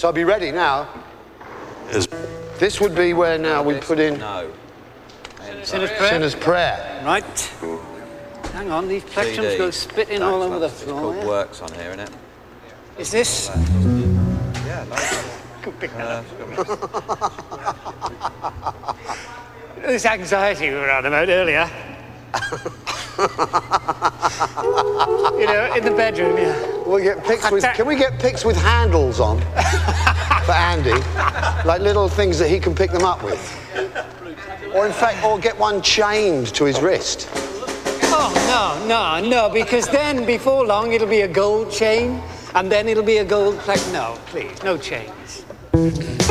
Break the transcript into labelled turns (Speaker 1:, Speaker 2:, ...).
Speaker 1: So I'll be ready now. This would be where now we put in...
Speaker 2: No.
Speaker 1: Sinner's Prayer.
Speaker 3: Right. Hang on, these plectrums go spitting all over the floor.
Speaker 2: It's called Works on here, isn't it?
Speaker 3: Is this?
Speaker 2: Yeah,
Speaker 3: This anxiety we were on about earlier. You know, in the bedroom, yeah.
Speaker 1: We'll get picks with, can we get picks with handles on for Andy? Like little things that he can pick them up with. Or in fact, or get one chained to his wrist.
Speaker 3: Oh, no, because then before long it'll be a gold chain and then it'll be a gold plaque. No, please, no chains.